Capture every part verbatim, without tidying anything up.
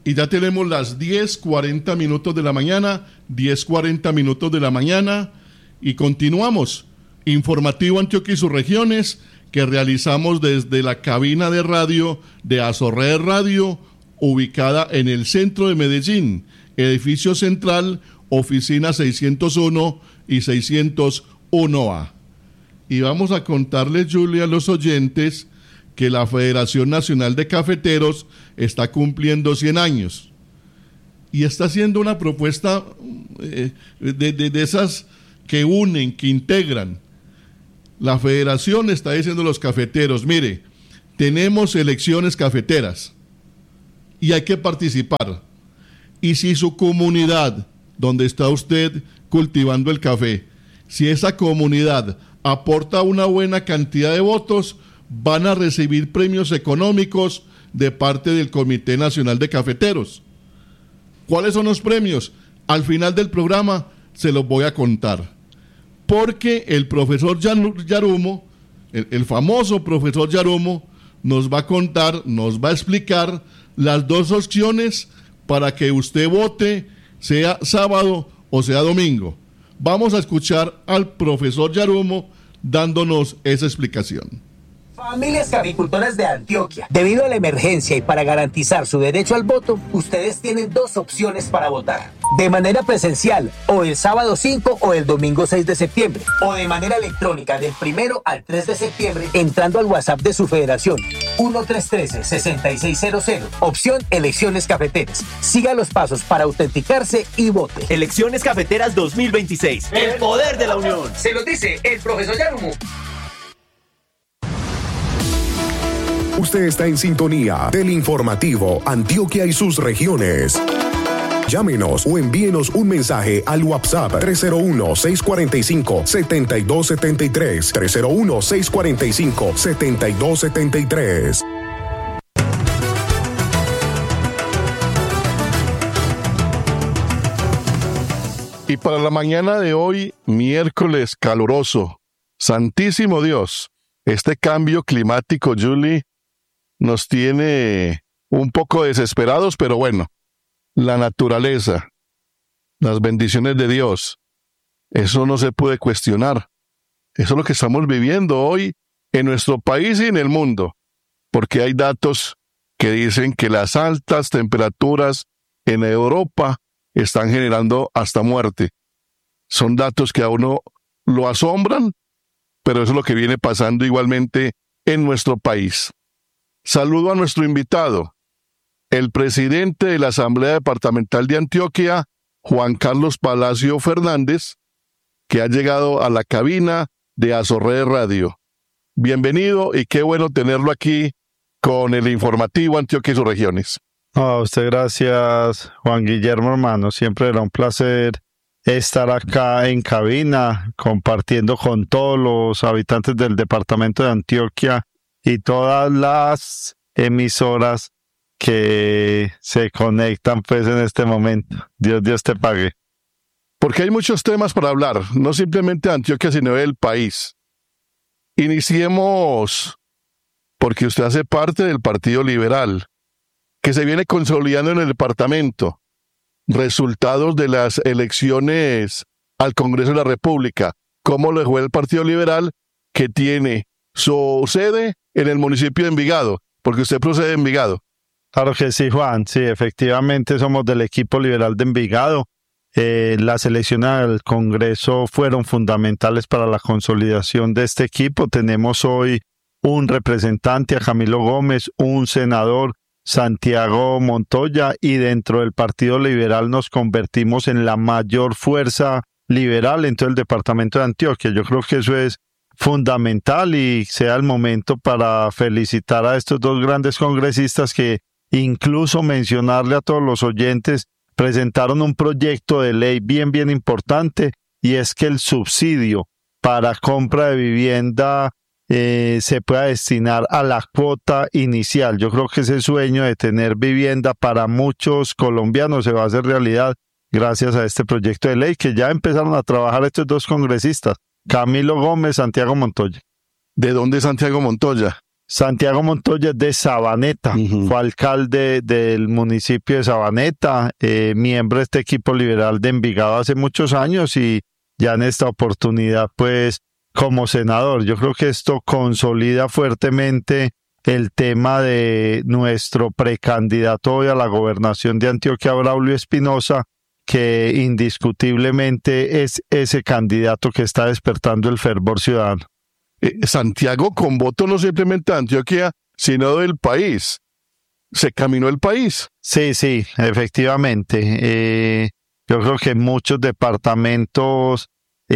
Y ya tenemos las diez cuarenta minutos de la mañana, diez cuarenta minutos de la mañana, y continuamos. Informativo Antioquia y sus regiones, que realizamos desde la cabina de radio de Azorred Radio, ubicada en el centro de Medellín, edificio central, oficina seiscientos uno y seiscientos uno A. Y vamos a contarles, Julia, a los oyentes, que la Federación Nacional de Cafeteros está cumpliendo cien años y está haciendo una propuesta eh, de, de, de esas que unen, que integran. La Federación está diciendo a los cafeteros: mire, tenemos elecciones cafeteras y hay que participar, y si su comunidad donde está usted cultivando el café, si esa comunidad aporta una buena cantidad de votos, van a recibir premios económicos de parte del Comité Nacional de Cafeteros. ¿Cuáles son los premios? Al final del programa se los voy a contar. Porque el profesor Yarumo, el, el famoso profesor Yarumo, nos va a contar, nos va a explicar las dos opciones para que usted vote, sea sábado o sea domingo. Vamos a escuchar al profesor Yarumo dándonos esa explicación. Familias caficultoras de Antioquia, debido a la emergencia y para garantizar su derecho al voto, ustedes tienen dos opciones para votar: de manera presencial, o el sábado cinco o el domingo seis de septiembre, o de manera electrónica del primero al tres de septiembre, entrando al WhatsApp de su federación, uno tres uno tres, seis seis cero cero, opción Elecciones Cafeteras. Siga los pasos para autenticarse y vote. Elecciones Cafeteras dos mil veintiséis, el poder de la unión. Se lo dice el profesor Yarumo. Usted está en sintonía del informativo Antioquia y sus regiones. Llámenos o envíenos un mensaje al WhatsApp tres cero uno, seis cuatro cinco, siete dos siete tres, tres cero uno, seis cuatro cinco, siete dos siete tres. Y para la mañana de hoy, miércoles caluroso, santísimo Dios, este cambio climático, Julie, nos tiene un poco desesperados, pero bueno, la naturaleza, las bendiciones de Dios, eso no se puede cuestionar. Eso es lo que estamos viviendo hoy en nuestro país y en el mundo, porque hay datos que dicen que las altas temperaturas en Europa están generando hasta muerte. Son datos que a uno lo asombran, pero eso es lo que viene pasando igualmente en nuestro país. Saludo a nuestro invitado, el presidente de la Asamblea Departamental de Antioquia, Juan Carlos Palacio Fernández, que ha llegado a la cabina de Azorred Radio. Bienvenido y qué bueno tenerlo aquí con el informativo Antioquia y sus regiones. A usted gracias, Juan Guillermo, hermano. Siempre era un placer estar acá en cabina compartiendo con todos los habitantes del departamento de Antioquia y todas las emisoras que se conectan pues en este momento. Dios, Dios te pague. Porque hay muchos temas para hablar, no simplemente de Antioquia, sino del país. Iniciemos porque usted hace parte del Partido Liberal, que se viene consolidando en el departamento. Resultados de las elecciones al Congreso de la República. ¿Cómo le fue el Partido Liberal, que tiene su sede en el municipio de Envigado? Porque usted procede de Envigado. Claro que sí, Juan. Sí, efectivamente somos del equipo liberal de Envigado. Eh, las elecciones al Congreso fueron fundamentales para la consolidación de este equipo. Tenemos hoy un representante, a Camilo Gómez, un senador, Santiago Montoya, y dentro del Partido Liberal nos convertimos en la mayor fuerza liberal en todo el departamento de Antioquia. Yo creo que eso es fundamental y sea el momento para felicitar a estos dos grandes congresistas que, incluso mencionarle a todos los oyentes, presentaron un proyecto de ley bien, bien importante, y es que el subsidio para compra de vivienda eh, se pueda destinar a la cuota inicial. Yo creo que ese sueño de tener vivienda para muchos colombianos se va a hacer realidad gracias a este proyecto de ley que ya empezaron a trabajar estos dos congresistas, Camilo Gómez, Santiago Montoya. ¿De dónde es Santiago Montoya? Santiago Montoya es de Sabaneta, uh-huh. Fue alcalde del municipio de Sabaneta, eh, miembro de este equipo liberal de Envigado hace muchos años y ya en esta oportunidad pues como senador. Yo creo que esto consolida fuertemente el tema de nuestro precandidato hoy a la gobernación de Antioquia, Braulio Espinosa, que indiscutiblemente es ese candidato que está despertando el fervor ciudadano. Eh, Santiago con voto no simplemente de Antioquia, sino del país. ¿Se caminó el país? Sí, sí, efectivamente. Eh, yo creo que muchos departamentos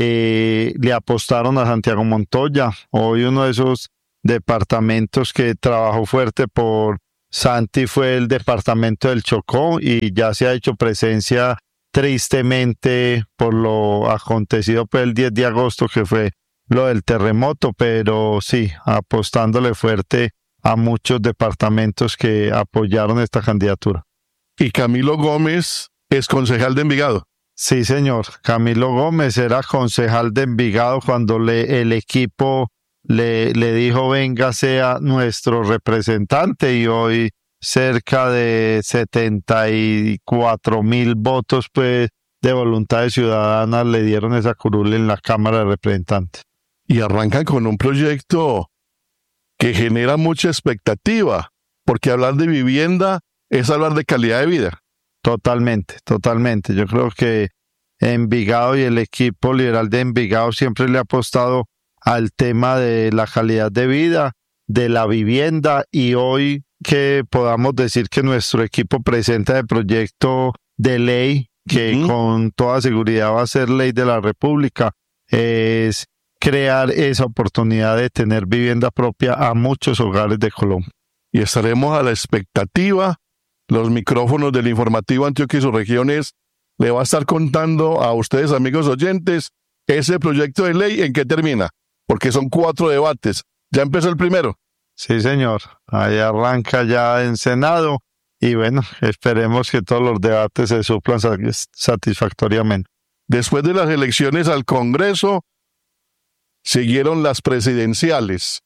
eh, le apostaron a Santiago Montoya. Hoy uno de esos departamentos que trabajó fuerte por Santi fue el departamento del Chocó y ya se ha hecho presencia tristemente por lo acontecido pues, el diez de agosto, que fue lo del terremoto, pero sí, apostándole fuerte a muchos departamentos que apoyaron esta candidatura. ¿Y Camilo Gómez es concejal de Envigado? Sí, señor. Camilo Gómez era concejal de Envigado cuando le, el equipo le, le dijo venga sea nuestro representante y hoy cerca de setenta y cuatro mil votos pues, de voluntades ciudadanas le dieron esa curul en la Cámara de Representantes. Y arrancan con un proyecto que genera mucha expectativa, porque hablar de vivienda es hablar de calidad de vida. Totalmente, totalmente. Yo creo que Envigado y el equipo liberal de Envigado siempre le ha apostado al tema de la calidad de vida, de la vivienda, y hoy que podamos decir que nuestro equipo presenta el proyecto de ley, que uh-huh. con toda seguridad va a ser ley de la República, es crear esa oportunidad de tener vivienda propia a muchos hogares de Colombia. Y estaremos a la expectativa. Los micrófonos del informativo Antioquia y sus regiones le va a estar contando a ustedes, amigos oyentes, ese proyecto de ley en qué termina, porque son cuatro debates. ¿Ya empezó el primero? Sí, señor. Ahí arranca ya en Senado y bueno, esperemos que todos los debates se suplan satisfactoriamente. Después de las elecciones al Congreso, siguieron las presidenciales.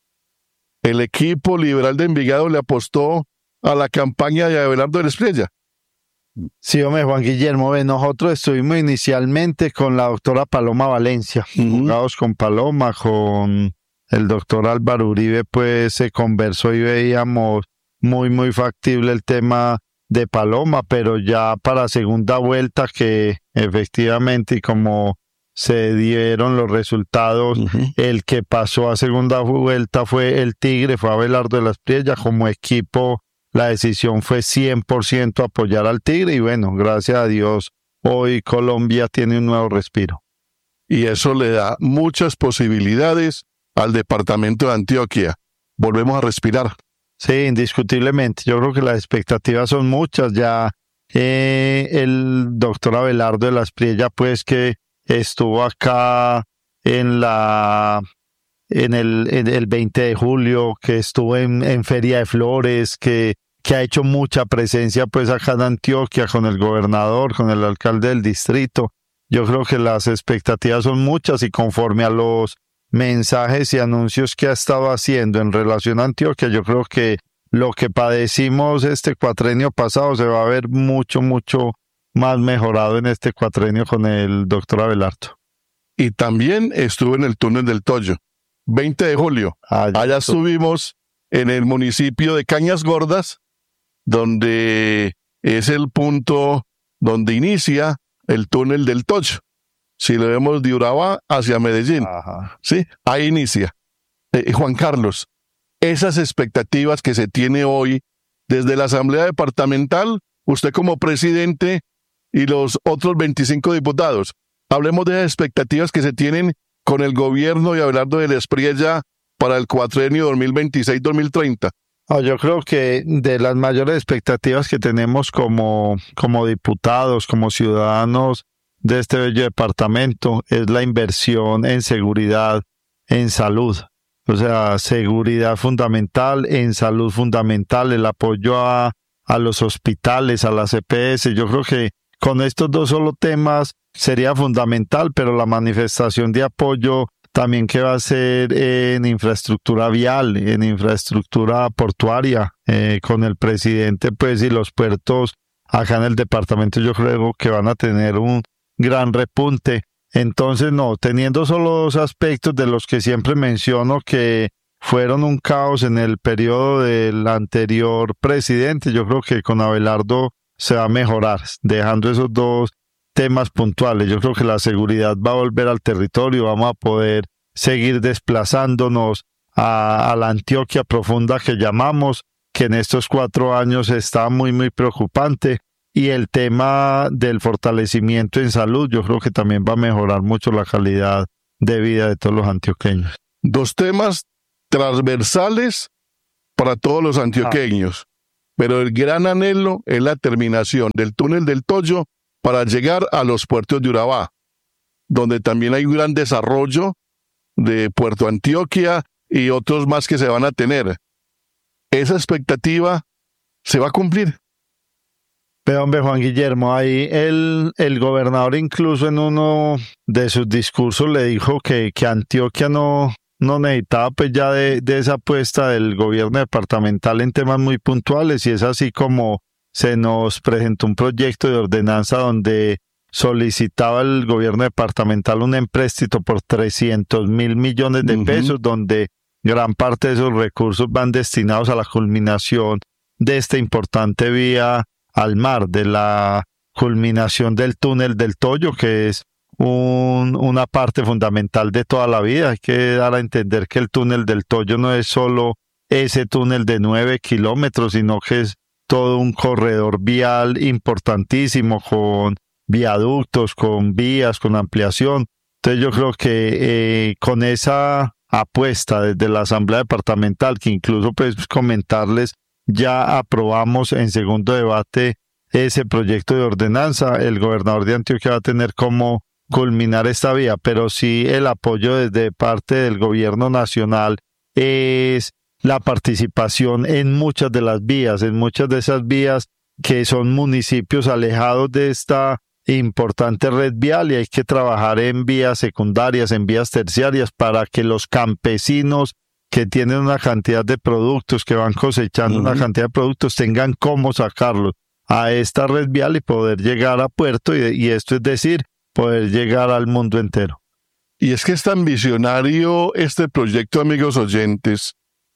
El equipo liberal de Envigado le apostó a la campaña de Abelardo Espriella. Sí, hombre, Juan Guillermo, nosotros estuvimos inicialmente con la doctora Paloma Valencia, uh-huh. jugados con Paloma, con el doctor Álvaro Uribe, pues se conversó y veíamos muy, muy factible el tema de Paloma, pero ya para segunda vuelta que efectivamente, y como se dieron los resultados, uh-huh. el que pasó a segunda vuelta fue el Tigre, fue Abelardo de la Espriella. Como equipo, la decisión fue cien por ciento apoyar al Tigre y bueno, gracias a Dios, hoy Colombia tiene un nuevo respiro. Y eso le da muchas posibilidades al departamento de Antioquia. Volvemos a respirar. Sí, indiscutiblemente. Yo creo que las expectativas son muchas. Ya eh, el doctor Abelardo de la Espriella, pues que estuvo acá en la en el, en el veinte de julio, que estuvo en, en Feria de Flores, que, que ha hecho mucha presencia pues acá en Antioquia con el gobernador, con el alcalde del distrito. Yo creo que las expectativas son muchas y conforme a los mensajes y anuncios que ha estado haciendo en relación a Antioquia, yo creo que lo que padecimos este cuatrenio pasado se va a ver mucho, mucho más mejorado en este cuatrenio con el doctor Abelardo. Y también estuve en el túnel del Toyo, veinte de julio. Allá, Allá estuvimos en el municipio de Cañas Gordas, donde es el punto donde inicia el túnel del Toyo. Si lo vemos de Urabá hacia Medellín, Ajá. ¿sí? Ahí inicia. Eh, Juan Carlos, esas expectativas que se tiene hoy desde la Asamblea Departamental, usted como presidente y los otros veinticinco diputados, hablemos de las expectativas que se tienen con el gobierno y Abelardo de la Espriella para el cuatrenio dos mil veintiséis dos mil treinta. Oh, yo creo que de las mayores expectativas que tenemos como, como diputados, como ciudadanos de este bello departamento, es la inversión en seguridad, en salud. O sea, seguridad fundamental, en salud fundamental, el apoyo a, a los hospitales, a las E P S. Yo creo que con estos dos solo temas sería fundamental, pero la manifestación de apoyo también qué va a hacer en infraestructura vial, en infraestructura portuaria, eh, con el presidente, pues, y los puertos acá en el departamento yo creo que van a tener un gran repunte. Entonces, no, teniendo solo dos aspectos de los que siempre menciono que fueron un caos en el periodo del anterior presidente, yo creo que con Abelardo se va a mejorar, dejando esos dos temas puntuales. Yo creo que la seguridad va a volver al territorio, vamos a poder seguir desplazándonos a, a la Antioquia profunda que llamamos, que en estos cuatro años está muy, muy preocupante. Y el tema del fortalecimiento en salud, yo creo que también va a mejorar mucho la calidad de vida de todos los antioqueños. Dos temas transversales para todos los antioqueños, ah. pero el gran anhelo es la terminación del túnel del Toyo para llegar a los puertos de Urabá, donde también hay un gran desarrollo de Puerto Antioquia y otros más que se van a tener. Esa expectativa se va a cumplir. Pero hombre, Juan Guillermo, ahí el, el gobernador incluso en uno de sus discursos le dijo que, que Antioquia no, no necesitaba pues ya de, de esa apuesta del gobierno departamental en temas muy puntuales, y es así como se nos presentó un proyecto de ordenanza donde solicitaba el gobierno departamental un empréstito por trescientos mil millones de pesos, uh-huh. donde gran parte de esos recursos van destinados a la culminación de esta importante vía al mar, de la culminación del túnel del Toyo, que es un, una parte fundamental de toda la vida. Hay que dar a entender que el túnel del Toyo no es solo ese túnel de nueve kilómetros, sino que es todo un corredor vial importantísimo, con viaductos, con vías, con ampliación. Entonces yo creo que eh, con esa apuesta desde la Asamblea Departamental, que incluso pues comentarles, ya aprobamos en segundo debate ese proyecto de ordenanza. El gobernador de Antioquia va a tener cómo culminar esta vía, pero sí el apoyo desde parte del gobierno nacional es la participación en muchas de las vías, en muchas de esas vías que son municipios alejados de esta importante red vial, y hay que trabajar en vías secundarias, en vías terciarias, para que los campesinos que tienen una cantidad de productos, que van cosechando uh-huh. una cantidad de productos, tengan cómo sacarlos a esta red vial y poder llegar a puerto, y, y esto es decir, poder llegar al mundo entero. Y es que es tan visionario este proyecto, amigos oyentes,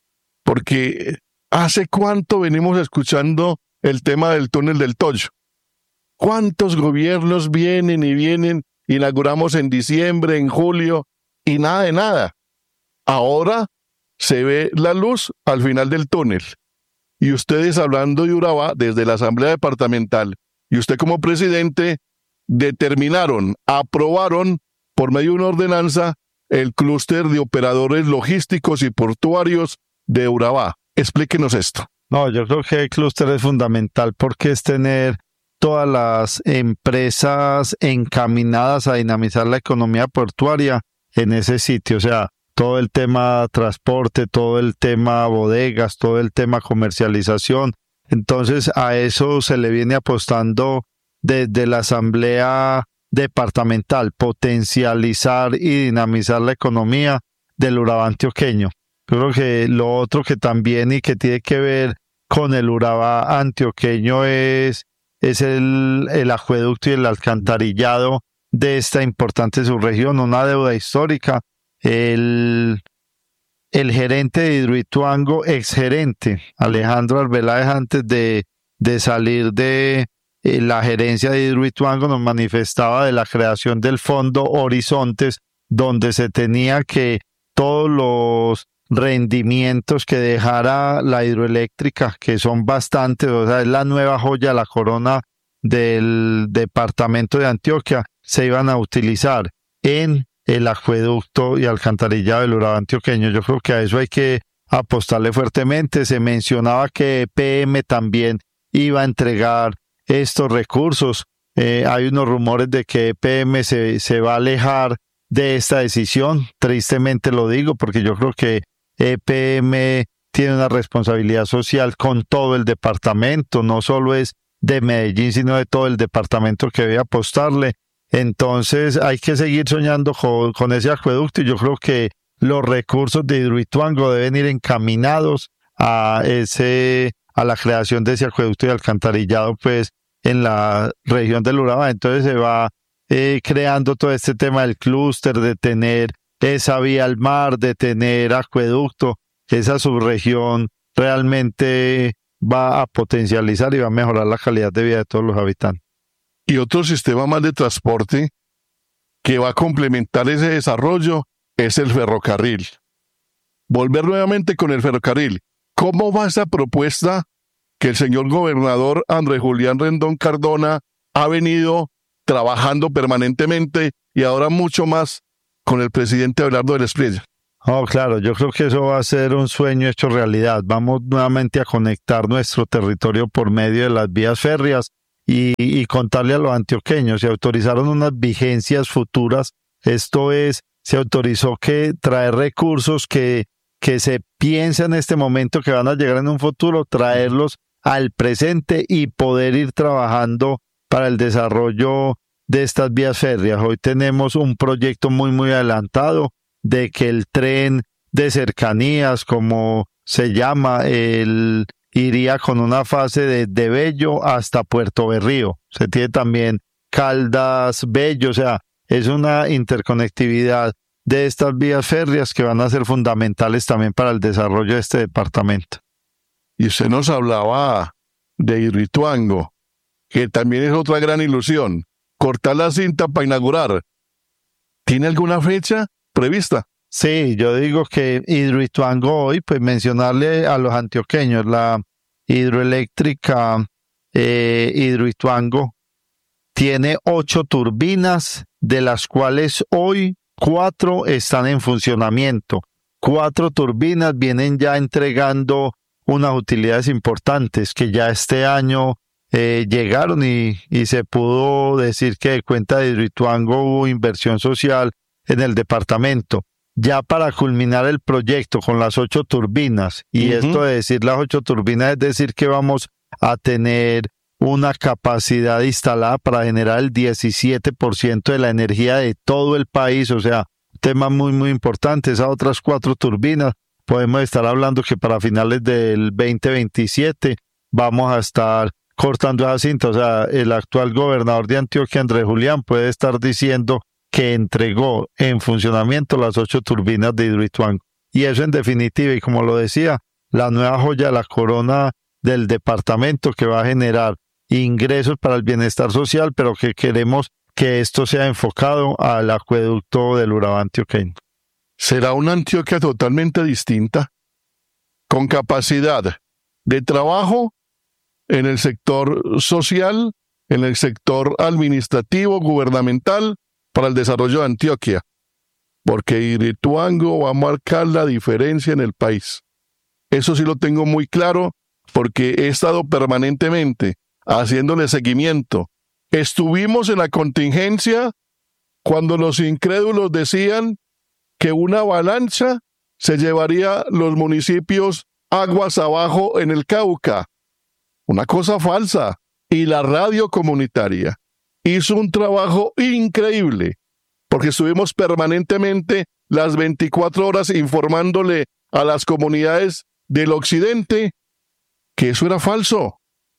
porque ¿hace cuánto venimos escuchando el tema del túnel del Toyo? ¿Cuántos gobiernos vienen y vienen? Inauguramos en diciembre, en julio, y nada de nada. Ahora se ve la luz al final del túnel. Y ustedes, hablando de Urabá desde la Asamblea Departamental, y usted como presidente, determinaron, aprobaron por medio de una ordenanza el clúster de operadores logísticos y portuarios de Urabá. Explíquenos esto. No, yo creo que el clúster es fundamental porque es tener todas las empresas encaminadas a dinamizar la economía portuaria en ese sitio. O sea, todo el tema transporte, todo el tema bodegas, todo el tema comercialización. Entonces a eso se le viene apostando desde la Asamblea Departamental, potencializar y dinamizar la economía del Urabá antioqueño. Creo que lo otro que también y que tiene que ver con el Urabá antioqueño es, es el, el acueducto y el alcantarillado de esta importante subregión, una deuda histórica. El, el gerente de Hidroituango, exgerente Alejandro Arbeláez, antes de, de salir de eh, la gerencia de Hidroituango, nos manifestaba de la creación del fondo Horizontes, donde se tenía que todos los rendimientos que dejara la hidroeléctrica, que son bastantes, o sea, es la nueva joya de la corona del departamento de Antioquia, se iban a utilizar en el acueducto y alcantarillado del Urabá antioqueño. Yo creo que a eso hay que apostarle fuertemente. Se mencionaba que E P M también iba a entregar estos recursos. Eh, hay unos rumores de que E P M se, se va a alejar de esta decisión. Tristemente lo digo, porque yo creo que E P M tiene una responsabilidad social con todo el departamento, no solo es de Medellín, sino de todo el departamento que debe apostarle. Entonces hay que seguir soñando con, con ese acueducto y yo creo que los recursos de Hidroituango deben ir encaminados a ese a la creación de ese acueducto y alcantarillado pues en la región del Urabá. Entonces se va eh, creando todo este tema del clúster, de tener esa vía al mar, de tener acueducto. Esa subregión realmente va a potencializar y va a mejorar la calidad de vida de todos los habitantes. Y otro sistema más de transporte que va a complementar ese desarrollo es el ferrocarril. Volver nuevamente con el ferrocarril. ¿Cómo va esa propuesta que el señor gobernador Andrés Julián Rendón Cardona ha venido trabajando permanentemente y ahora mucho más con el presidente Abelardo del Espriella? Oh, claro, yo creo que eso va a ser un sueño hecho realidad. Vamos nuevamente a conectar nuestro territorio por medio de las vías férreas y, y contarle a los antioqueños. Se autorizaron unas vigencias futuras. Esto es, se autorizó que traer recursos que, que se piensa en este momento que van a llegar en un futuro, traerlos al presente y poder ir trabajando para el desarrollo de estas vías férreas. Hoy tenemos un proyecto muy, muy adelantado de que el tren de cercanías, como se llama, el, iría con una fase de, de Bello hasta Puerto Berrío. Se tiene también Caldas, Bello, o sea, es una interconectividad de estas vías férreas que van a ser fundamentales también para el desarrollo de este departamento. Y usted nos hablaba de Hidroituango, que también es otra gran ilusión, cortar la cinta para inaugurar. ¿Tiene alguna fecha prevista? Sí, yo digo que Hidroituango hoy, pues mencionarle a los antioqueños, la hidroeléctrica eh, Hidroituango tiene ocho turbinas, de las cuales hoy cuatro están en funcionamiento. Cuatro turbinas vienen ya entregando unas utilidades importantes que ya este año eh, llegaron y, y se pudo decir que de cuenta de Hidroituango hubo inversión social en el departamento. Ya para culminar el proyecto con las ocho turbinas, y uh-huh. esto de decir las ocho turbinas es decir que vamos a tener una capacidad instalada para generar el diecisiete por ciento de la energía de todo el país, o sea, tema muy muy importante. Esas otras cuatro turbinas, podemos estar hablando que para finales del veinte veintisiete vamos a estar cortando esa cinta, o sea, el actual gobernador de Antioquia, Andrés Julián, puede estar diciendo que entregó en funcionamiento las ocho turbinas de Hidroituango. Y eso en definitiva, y como lo decía, la nueva joya de la corona del departamento que va a generar ingresos para el bienestar social, pero que queremos que esto sea enfocado al acueducto del Urabá antioqueño. Será una Antioquia totalmente distinta, con capacidad de trabajo en el sector social, en el sector administrativo, gubernamental, para el desarrollo de Antioquia, porque Hidroituango va a marcar la diferencia en el país. Eso sí lo tengo muy claro, porque he estado permanentemente haciéndole seguimiento. Estuvimos en la contingencia cuando los incrédulos decían que una avalancha se llevaría los municipios aguas abajo en el Cauca. Una cosa falsa. Y la radio comunitaria hizo un trabajo increíble, porque estuvimos permanentemente las veinticuatro horas informándole a las comunidades del occidente que eso era falso.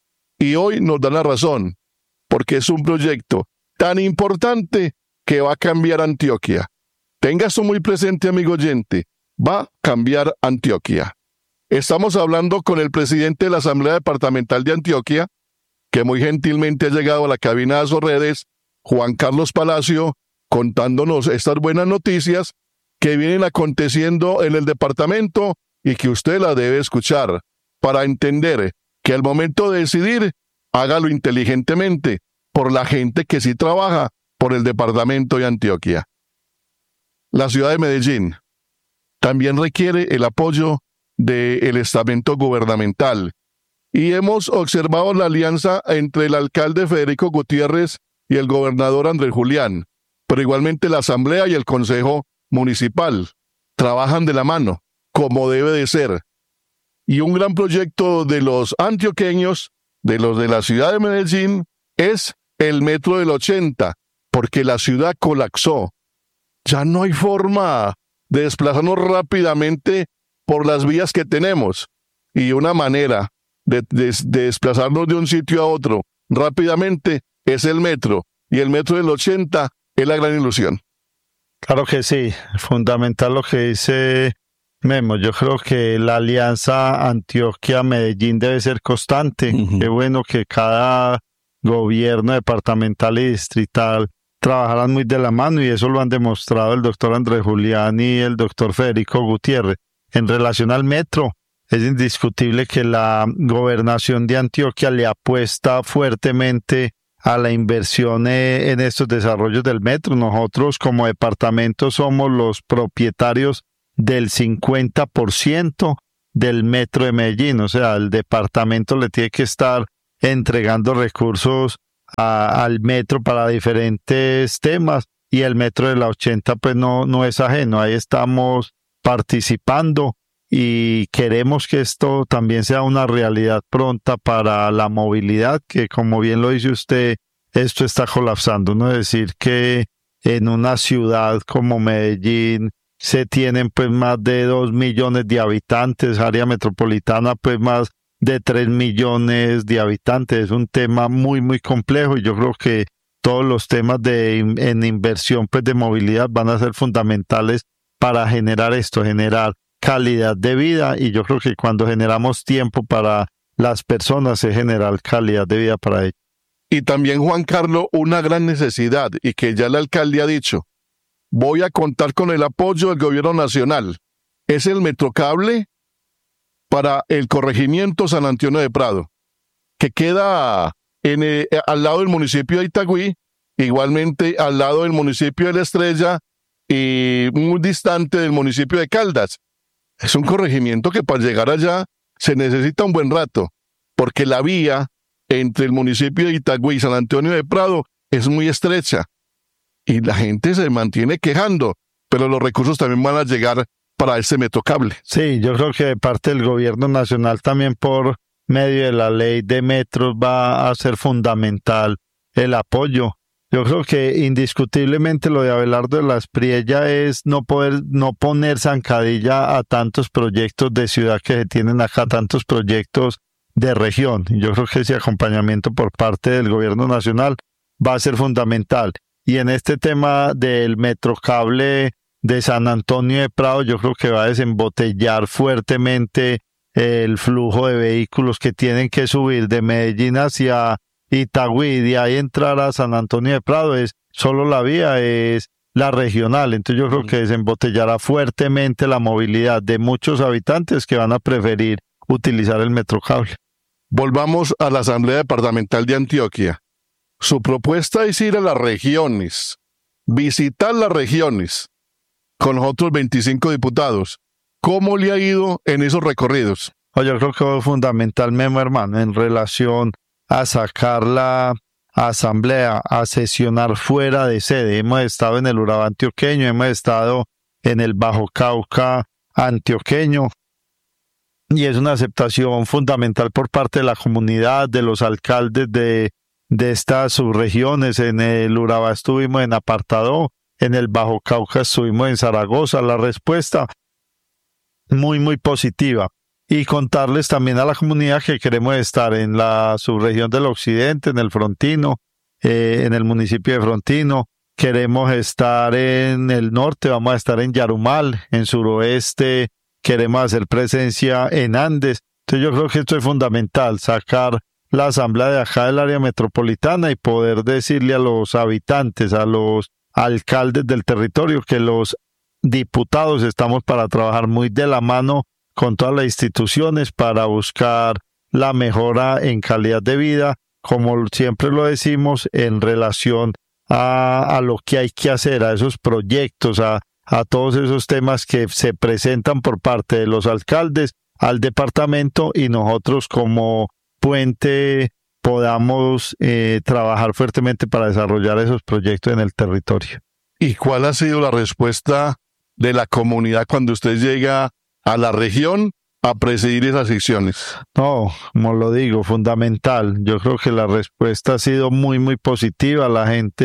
Y hoy nos dan la razón, porque es un proyecto tan importante que va a cambiar Antioquia. Tenga eso muy presente, amigo oyente, va a cambiar Antioquia. Estamos hablando con el presidente de la Asamblea Departamental de Antioquia, que muy gentilmente ha llegado a la cabina de Azoredes, Juan Carlos Palacio, contándonos estas buenas noticias que vienen aconteciendo en el departamento y que usted la debe escuchar para entender que al momento de decidir, hágalo inteligentemente por la gente que sí trabaja por el departamento de Antioquia. La ciudad de Medellín también requiere el apoyo del estamento gubernamental. Y hemos observado la alianza entre el alcalde Federico Gutiérrez y el gobernador Andrés Julián, pero igualmente la asamblea y el consejo municipal trabajan de la mano, como debe de ser. Y un gran proyecto de los antioqueños, de los de la ciudad de Medellín, es el Metro del ochenta, porque la ciudad colapsó. Ya no hay forma de desplazarnos rápidamente por las vías que tenemos. Y una manera de, de, de desplazarnos de un sitio a otro rápidamente es el metro. Y el metro del ochenta es la gran ilusión. Claro que sí, fundamental lo que dice Memo. Yo creo que la alianza Antioquia-Medellín debe ser constante. Uh-huh. Qué bueno que cada gobierno departamental y distrital trabajarán muy de la mano, y eso lo han demostrado el doctor Andrés Julián y el doctor Federico Gutiérrez. En relación al metro, es indiscutible que la gobernación de Antioquia le apuesta fuertemente a la inversión en estos desarrollos del metro. Nosotros como departamento somos los propietarios del cincuenta por ciento del metro de Medellín, o sea, el departamento le tiene que estar entregando recursos a, al metro para diferentes temas, y el metro de la ochenta pues no, no es ajeno. Ahí estamos participando y queremos que esto también sea una realidad pronta para la movilidad, que como bien lo dice usted, esto está colapsando, ¿no? Es decir, que en una ciudad como Medellín se tienen pues más de dos millones de habitantes, área metropolitana pues más de tres millones de habitantes. Es un tema muy, muy complejo, y yo creo que todos los temas de en inversión pues de movilidad van a ser fundamentales para generar esto, generar calidad de vida, y yo creo que cuando generamos tiempo para las personas se genera calidad de vida para ellos. Y también, Juan Carlos, una gran necesidad, y que ya el alcalde ha dicho, voy a contar con el apoyo del gobierno nacional, es el Metrocable para el corregimiento San Antonio de Prado, que queda en, eh, al lado del municipio de Itagüí, igualmente al lado del municipio de La Estrella y muy distante del municipio de Caldas. Es un corregimiento que para llegar allá se necesita un buen rato, porque la vía entre el municipio de Itagüí y San Antonio de Prado es muy estrecha y la gente se mantiene quejando, pero los recursos también van a llegar para ese Metrocable. Sí, yo creo que de parte del gobierno nacional también por medio de la ley de metros va a ser fundamental el apoyo. Yo creo que indiscutiblemente lo de Abelardo de la Espriella es no poder, no poner zancadilla a tantos proyectos de ciudad que se tienen acá, tantos proyectos de región. Yo creo que ese acompañamiento por parte del gobierno nacional va a ser fundamental. Y en este tema del Metrocable de San Antonio de Prado, yo creo que va a desembotellar fuertemente el flujo de vehículos que tienen que subir de Medellín hacia Itagüí, de ahí entrar a San Antonio de Prado. Es solo la vía, es la regional. Entonces yo creo que desembotellará fuertemente la movilidad de muchos habitantes que van a preferir utilizar el Metrocable. Volvamos a la Asamblea Departamental de Antioquia. Su propuesta es ir a las regiones, visitar las regiones con los otros veinticinco diputados. ¿Cómo le ha ido en esos recorridos? Yo creo que es fundamental, Memo, hermano, en relación a sacar la asamblea, a sesionar fuera de sede. Hemos estado en el Urabá antioqueño, hemos estado en el Bajo Cauca antioqueño, y es una aceptación fundamental por parte de la comunidad, de los alcaldes de, de estas subregiones. En el Urabá estuvimos en Apartadó, en el Bajo Cauca estuvimos en Zaragoza. La respuesta muy, muy positiva. Y contarles también a la comunidad que queremos estar en la subregión del occidente, en el Frontino, eh, en el municipio de Frontino. Queremos estar en el norte, vamos a estar en Yarumal, en suroeste, queremos hacer presencia en Andes. Entonces yo creo que esto es fundamental, sacar la asamblea de acá del área metropolitana y poder decirle a los habitantes, a los alcaldes del territorio, que los diputados estamos para trabajar muy de la mano con todas las instituciones para buscar la mejora en calidad de vida, como siempre lo decimos, en relación a, a lo que hay que hacer, a esos proyectos, a, a todos esos temas que se presentan por parte de los alcaldes al departamento, y nosotros como puente podamos eh, trabajar fuertemente para desarrollar esos proyectos en el territorio. ¿Y cuál ha sido la respuesta de la comunidad cuando usted llega a la región a presidir esas secciones? No, como lo digo, fundamental. Yo creo que la respuesta ha sido muy, muy positiva. La gente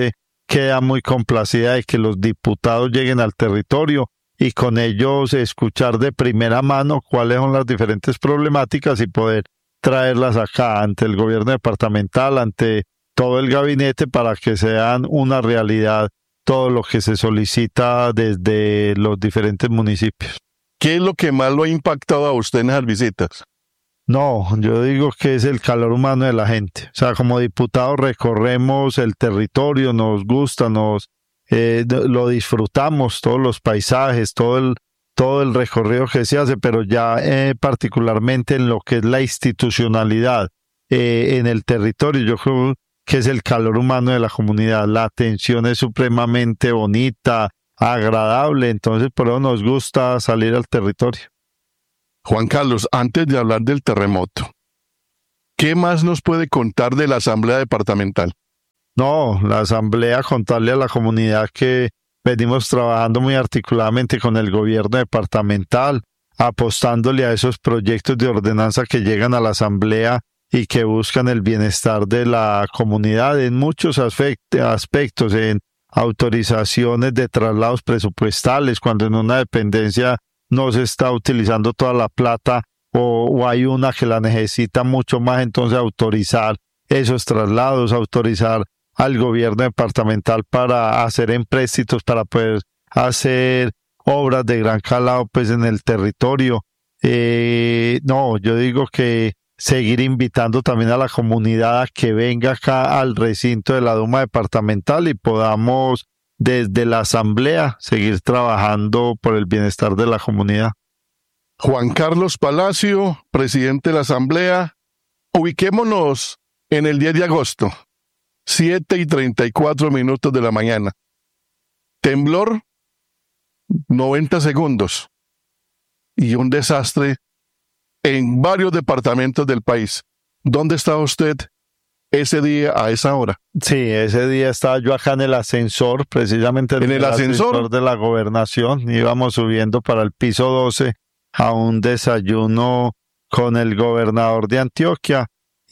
queda muy complacida de que los diputados lleguen al territorio y con ellos escuchar de primera mano cuáles son las diferentes problemáticas y poder traerlas acá ante el gobierno departamental, ante todo el gabinete, para que sean una realidad todo lo que se solicita desde los diferentes municipios. ¿Qué es lo que más lo ha impactado a usted en esas visitas? No, yo digo que es el calor humano de la gente. O sea, como diputados recorremos el territorio, nos gusta, nos eh, lo disfrutamos, todos los paisajes, todo el, todo el recorrido que se hace, pero ya eh, particularmente en lo que es la institucionalidad eh, en el territorio, yo creo que es el calor humano de la comunidad. La atención es supremamente bonita, agradable, entonces por eso nos gusta salir al territorio. Juan Carlos, antes de hablar del terremoto, ¿qué más nos puede contar de la Asamblea Departamental? No, la Asamblea, contarle a la comunidad que venimos trabajando muy articuladamente con el gobierno departamental, apostándole a esos proyectos de ordenanza que llegan a la Asamblea y que buscan el bienestar de la comunidad en muchos aspectos, en autorizaciones de traslados presupuestales, cuando en una dependencia no se está utilizando toda la plata o, o hay una que la necesita mucho más, entonces autorizar esos traslados, autorizar al gobierno departamental para hacer empréstitos, para poder hacer obras de gran calado pues en el territorio. Eh, no, yo digo que seguir invitando también a la comunidad a que venga acá al recinto de la Duma departamental y podamos desde la Asamblea seguir trabajando por el bienestar de la comunidad. Juan Carlos Palacio, presidente de la Asamblea, ubiquémonos en el diez de agosto, siete y treinta y cuatro minutos de la mañana. Temblor, noventa segundos. Y un desastre en varios departamentos del país. ¿Dónde estaba usted ese día a esa hora? Sí, ese día estaba yo acá en el ascensor, precisamente en, ¿En el, el ascensor? ascensor de la gobernación. Íbamos subiendo para el piso doce a un desayuno con el gobernador de Antioquia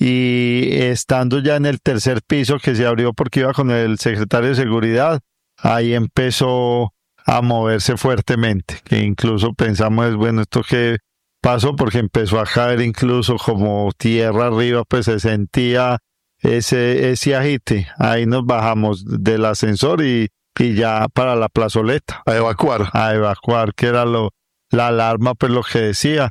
y estando ya en el tercer piso que se abrió porque iba con el secretario de Seguridad, ahí empezó a moverse fuertemente, que incluso pensamos, bueno, ¿esto qué pasó? Porque empezó a caer incluso como tierra arriba, pues se sentía ese, ese agite. Ahí nos bajamos del ascensor y, y ya para la plazoleta. A evacuar. A evacuar, que era lo la alarma, pues lo que decía.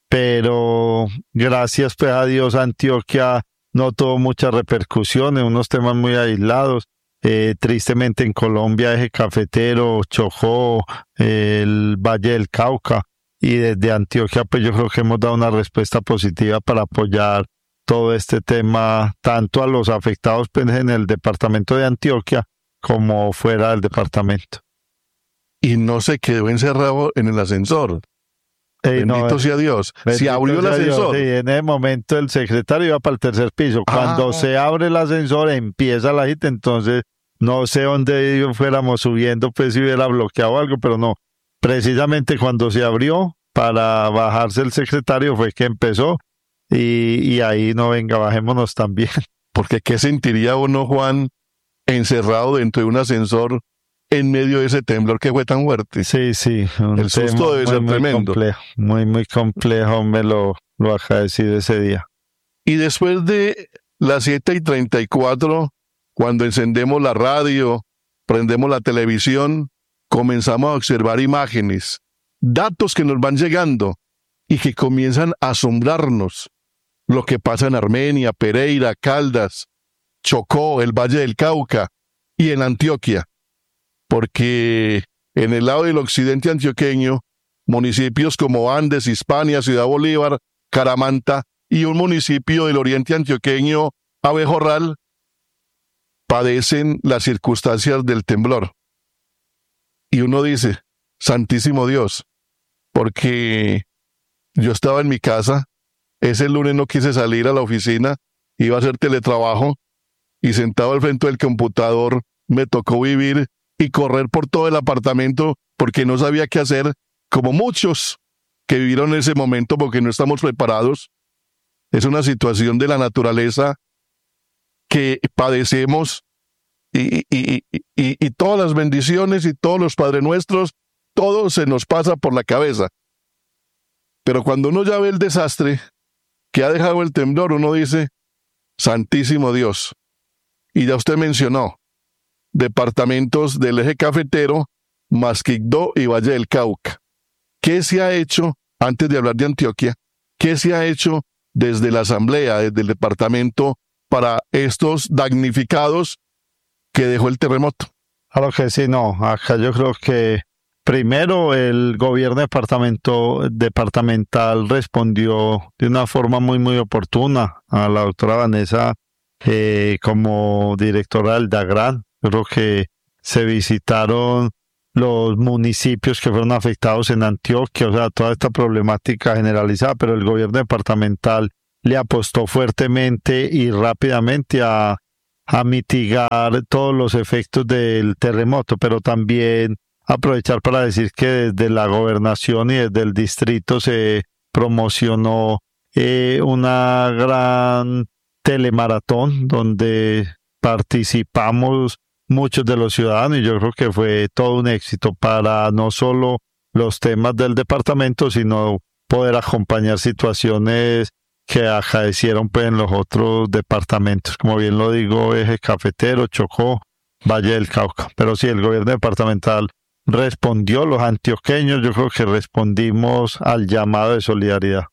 Pero gracias pues a Dios Antioquia no tuvo muchas repercusiones, unos temas muy aislados. Eh, tristemente en Colombia, Eje Cafetero, Chocó, eh, el Valle del Cauca, y desde Antioquia pues yo creo que hemos dado una respuesta positiva para apoyar todo este tema, tanto a los afectados pues, en el departamento de Antioquia como fuera del departamento. Y no se quedó encerrado en el ascensor. Ey, bendito no, sea Dios. Se abrió el ascensor. Dios, sí, en ese momento el secretario iba para el tercer piso. Cuando ah. se abre el ascensor empieza la agite, entonces no sé dónde fuéramos subiendo, pues si hubiera bloqueado algo, pero no. Precisamente cuando se abrió para bajarse el secretario fue que empezó y, y ahí no, venga, bajémonos también. Porque ¿qué sentiría uno, Juan, encerrado dentro de un ascensor en medio de ese temblor que fue tan fuerte? Sí, sí. El susto debe ser muy tremendo. Complejo, muy, muy complejo, me lo, lo acaecido ese día. Y después de las siete y treinta y cuatro, cuando encendemos la radio, prendemos la televisión, comenzamos a observar imágenes, datos que nos van llegando y que comienzan a asombrarnos. Lo que pasa en Armenia, Pereira, Caldas, Chocó, el Valle del Cauca y en Antioquia. Porque en el lado del occidente antioqueño, municipios como Andes, Hispania, Ciudad Bolívar, Caramanta y un municipio del oriente antioqueño, Abejorral, padecen las circunstancias del temblor. Y uno dice, santísimo Dios, porque yo estaba en mi casa, ese lunes no quise salir a la oficina, iba a hacer teletrabajo, y sentado al frente del computador me tocó vivir y correr por todo el apartamento porque no sabía qué hacer, como muchos que vivieron en ese momento porque no estamos preparados. Es una situación de la naturaleza que padecemos y, y, y, y, y todas las bendiciones y todos los Padre Nuestros, todo se nos pasa por la cabeza. Pero cuando uno ya ve el desastre que ha dejado el temblor, uno dice, Santísimo Dios. Y ya usted mencionó departamentos del eje cafetero, Masquigdó y Valle del Cauca. ¿Qué se ha hecho, antes de hablar de Antioquia, qué se ha hecho desde la Asamblea, desde el departamento, para estos damnificados que dejó el terremoto? Claro que sí, no. Acá yo creo que primero el gobierno departamento, departamental respondió de una forma muy, muy oportuna a la doctora Vanessa eh, como directora del DAGRAN. Creo que se visitaron los municipios que fueron afectados en Antioquia, o sea, toda esta problemática generalizada, pero el gobierno departamental le apostó fuertemente y rápidamente a, a mitigar todos los efectos del terremoto, pero también aprovechar para decir que desde la gobernación y desde el distrito se promocionó eh, una gran telemaratón donde participamos muchos de los ciudadanos y yo creo que fue todo un éxito para no solo los temas del departamento, sino poder acompañar situaciones que acaecieron pues, en los otros departamentos, como bien lo digo, Eje Cafetero, Chocó, Valle del Cauca. Pero sí, el gobierno departamental respondió, los antioqueños yo creo que respondimos al llamado de solidaridad.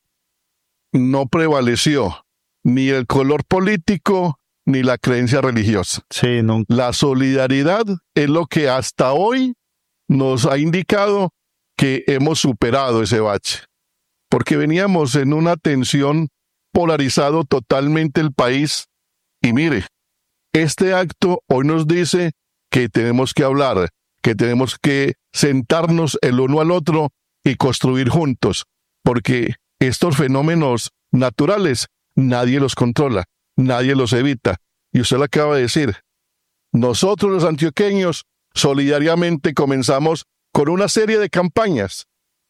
No prevaleció ni el color político ni la creencia religiosa. Sí, no. La solidaridad es lo que hasta hoy nos ha indicado que hemos superado ese bache, porque veníamos en una tensión polarizado totalmente el país, y mire, este acto hoy nos dice que tenemos que hablar, que tenemos que sentarnos el uno al otro y construir juntos, porque estos fenómenos naturales nadie los controla, nadie los evita. Y usted lo acaba de decir. Nosotros los antioqueños solidariamente comenzamos con una serie de campañas.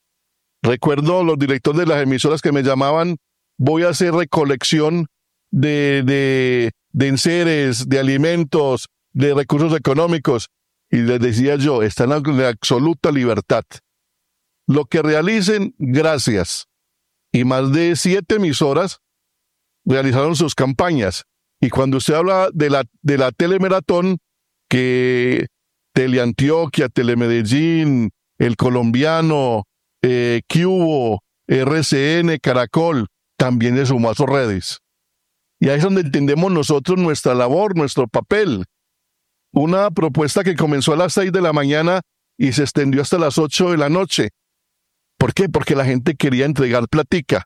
Recuerdo los directores de las emisoras que me llamaban, voy a hacer recolección de, de, de enseres, de alimentos, de recursos económicos. Y les decía yo, están en la absoluta libertad. Lo que realicen, gracias. Y más de siete emisoras realizaron sus campañas. Y cuando usted habla de la, de la telemaratón, que Teleantioquia, Telemedellín, El Colombiano, eh, Cubo, R C N, Caracol, también se sumó a sus redes. Y ahí es donde entendemos nosotros nuestra labor, nuestro papel. Una propuesta que comenzó a las seis de la mañana y se extendió hasta las ocho de la noche. ¿Por qué? Porque la gente quería entregar platica.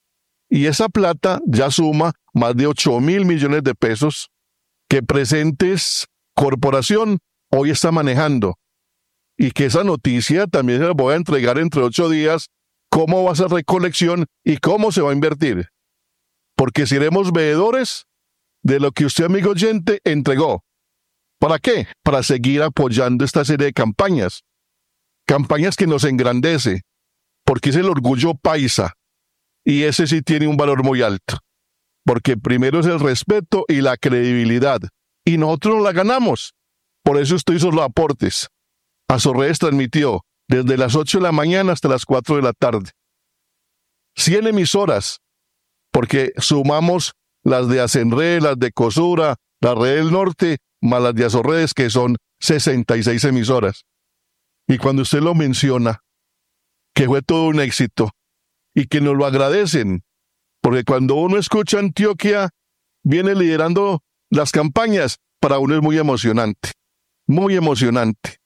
Y esa plata ya suma más de ocho mil millones de pesos que Presentes Corporación hoy está manejando. Y que esa noticia también se la voy a entregar entre ocho días, cómo va a ser recolección y cómo se va a invertir. Porque seremos veedores de lo que usted, amigo oyente, entregó. ¿Para qué? Para seguir apoyando esta serie de campañas. Campañas que nos engrandece, porque es el orgullo paisa. Y ese sí tiene un valor muy alto. Porque primero es el respeto y la credibilidad. Y nosotros la ganamos. Por eso usted hizo los aportes. Azorredes transmitió desde las ocho de la mañana hasta las cuatro de la tarde. cien emisoras. Porque sumamos las de Acenre, las de Cosura, la Red del Norte, más las de Azorredes, que son sesenta y seis emisoras. Y cuando usted lo menciona, que fue todo un éxito, y que nos lo agradecen, porque cuando uno escucha Antioquia, viene liderando las campañas, para uno es muy emocionante, muy emocionante.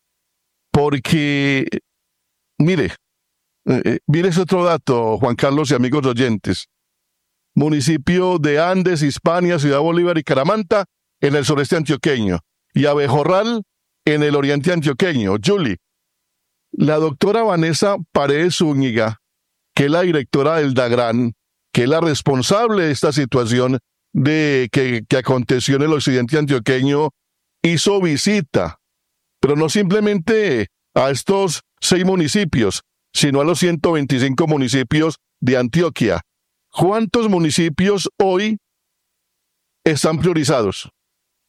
Porque, mire, eh, mire ese otro dato, Juan Carlos y amigos oyentes. Municipio de Andes, Hispania, Ciudad Bolívar y Caramanta, en el sureste antioqueño, y Abejorral, en el oriente antioqueño. Julie, la doctora Vanessa Paredes Zúñiga, que es la directora del DAGRAN, que es la responsable de esta situación de que, que aconteció en el occidente antioqueño, hizo visita, pero no simplemente a estos seis municipios, sino a los ciento veinticinco municipios de Antioquia. ¿Cuántos municipios hoy están priorizados?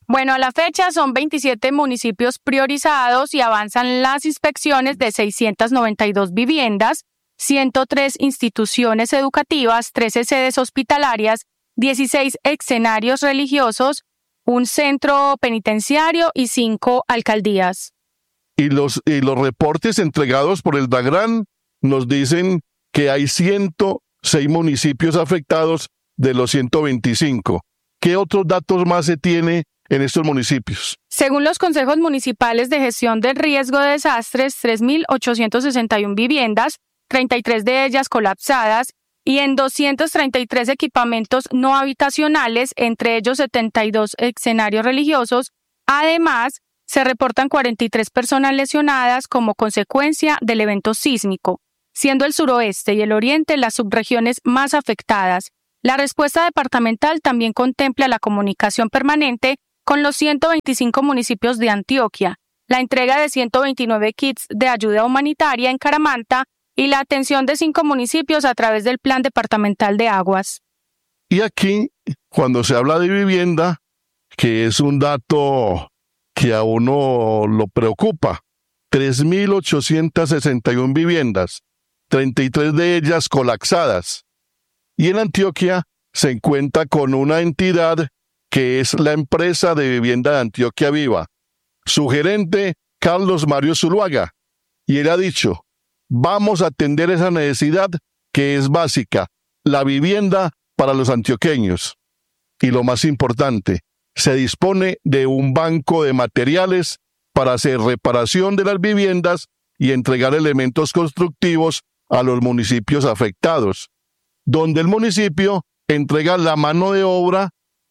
Bueno, a la fecha son veintisiete municipios priorizados y avanzan las inspecciones de seiscientas noventa y dos viviendas, ciento tres instituciones educativas, trece sedes hospitalarias, dieciséis escenarios religiosos, un centro penitenciario y cinco alcaldías. Y los, y los reportes entregados por el DAGRAN nos dicen que hay ciento seis municipios afectados de los ciento veinticinco. ¿Qué otros datos más se tiene en estos municipios? Según los consejos municipales de gestión del riesgo de desastres, tres mil ochocientas sesenta y una viviendas, treinta y tres de ellas colapsadas, y en doscientos treinta y tres equipamientos no habitacionales, entre ellos setenta y dos escenarios religiosos. Además, se reportan cuarenta y tres personas lesionadas como consecuencia del evento sísmico, siendo el suroeste y el oriente las subregiones más afectadas. La respuesta departamental también contempla la comunicación permanente con los ciento veinticinco municipios de Antioquia, la entrega de ciento veintinueve kits de ayuda humanitaria en Caramanta y la atención de cinco municipios a través del Plan Departamental de Aguas. Y aquí, cuando se habla de vivienda, que es un dato que a uno lo preocupa, tres mil ochocientas sesenta y una viviendas, treinta y tres de ellas colapsadas. Y en Antioquia se encuentra con una entidad que es la empresa de vivienda de Antioquia Viva. Su gerente, Carlos Mario Zuluaga, y él ha dicho: vamos a atender esa necesidad que es básica, la vivienda para los antioqueños. Y lo más importante, se dispone de un banco de materiales para hacer reparación de las viviendas y entregar elementos constructivos a los municipios afectados, donde el municipio entrega la mano de obra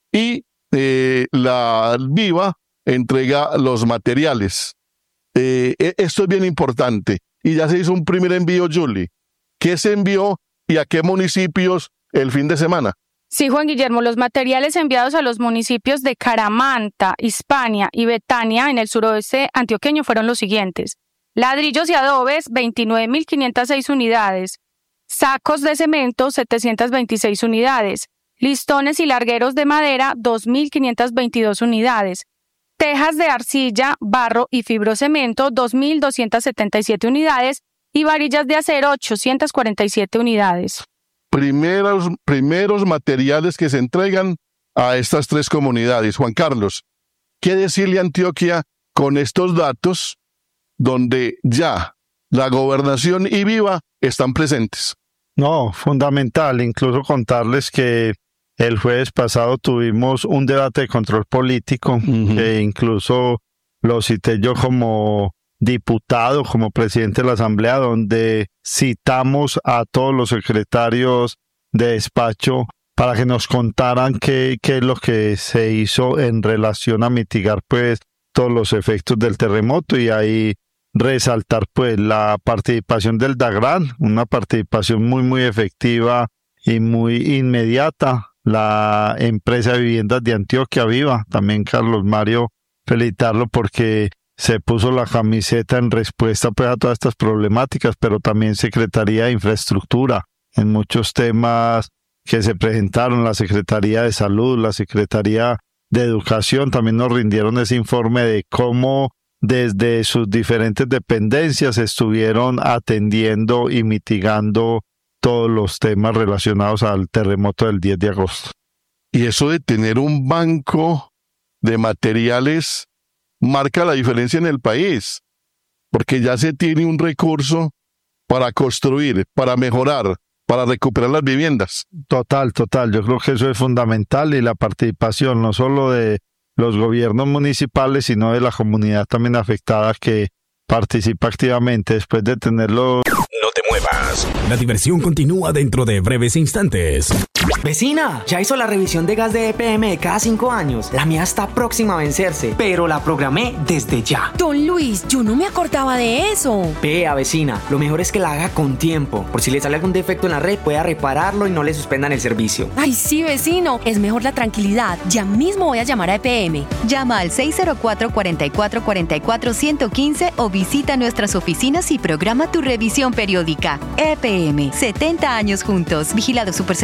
y eh, la Viva entrega los materiales. Eh, esto es bien importante. Y ya se hizo un primer envío, Julie. ¿Qué se envió y a qué municipios el fin de semana? Sí, Juan Guillermo, los materiales enviados a los municipios de Caramanta, Hispania y Betania en el suroeste antioqueño fueron los siguientes: ladrillos y adobes, veintinueve mil quinientas seis unidades, sacos de cemento, setecientas veintiséis unidades, listones y largueros de madera, dos mil quinientas veintidós unidades, tejas de arcilla, barro y fibrocemento, dos mil doscientas setenta y siete unidades, y varillas de acero, ochocientas cuarenta y siete unidades. Primeros, primeros materiales que se entregan a estas tres comunidades. Juan Carlos, ¿qué decirle a Antioquia con estos datos donde ya la gobernación y Viva están presentes? No, fundamental. Incluso contarles que el jueves pasado tuvimos un debate de control político, uh-huh. que incluso lo cité yo como diputado, como presidente de la Asamblea, donde citamos a todos los secretarios de despacho para que nos contaran qué, qué es lo que se hizo en relación a mitigar pues todos los efectos del terremoto, y ahí resaltar pues la participación del DAGRAN, una participación muy muy efectiva y muy inmediata. La empresa de viviendas de Antioquia Viva, también Carlos Mario, felicitarlo porque se puso la camiseta en respuesta pues a todas estas problemáticas, pero también Secretaría de Infraestructura en muchos temas que se presentaron, la Secretaría de Salud, la Secretaría de Educación, también nos rindieron ese informe de cómo desde sus diferentes dependencias estuvieron atendiendo y mitigando todos los temas relacionados al terremoto del diez de agosto. Y eso de tener un banco de materiales marca la diferencia en el país, porque ya se tiene un recurso para construir, para mejorar, para recuperar las viviendas. Total, total. Yo creo que eso es fundamental, y la participación no solo de los gobiernos municipales, sino de la comunidad también afectada que participa activamente después de tenerlo. No te muevas. La diversión continúa dentro de breves instantes. Vecina, ya hizo la revisión de gas de E P M de cada cinco años. La mía está próxima a vencerse, pero la programé desde ya. Don Luis, yo no me acordaba de eso. Vea, vecina, lo mejor es que la haga con tiempo. Por si le sale algún defecto en la red, pueda repararlo y no le suspendan el servicio. Ay, sí, vecino, es mejor la tranquilidad. Ya mismo voy a llamar a E P M. Llama al seis cero cuatro, cuatro cuatro cuatro cuatro, uno uno cinco o visita nuestras oficinas y programa tu revisión periódica. E P M, setenta años juntos. Vigilado Superservicios.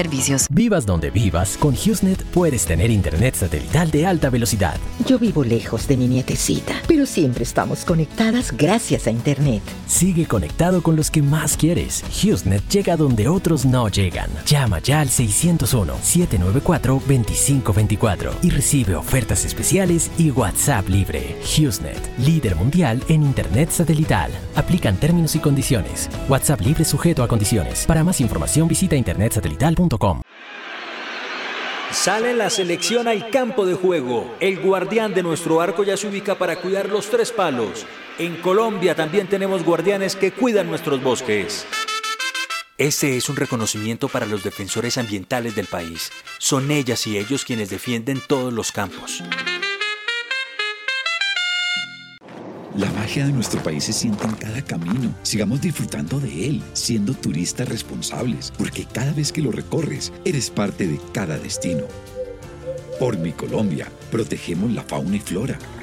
Vivas donde vivas, con HughesNet puedes tener internet satelital de alta velocidad. Yo vivo lejos de mi nietecita, pero siempre estamos conectadas gracias a internet. Sigue conectado con los que más quieres. HughesNet llega donde otros no llegan. Llama ya al seiscientos uno, siete nueve cuatro, dos cinco dos cuatro y recibe ofertas especiales y WhatsApp libre. HughesNet, líder mundial en internet satelital. Aplican términos y condiciones. WhatsApp libre sujeto a condiciones. Para más información visita internet satelital punto com. Sale la selección al campo de juego. El guardián de nuestro arco ya se ubica para cuidar los tres palos. En Colombia también tenemos guardianes que cuidan nuestros bosques. Este es un reconocimiento para los defensores ambientales del país. Son ellas y ellos quienes defienden todos los campos. La magia de nuestro país se siente en cada camino. Sigamos disfrutando de él, siendo turistas responsables, porque cada vez que lo recorres, eres parte de cada destino. Por mi Colombia, protegemos la fauna y flora.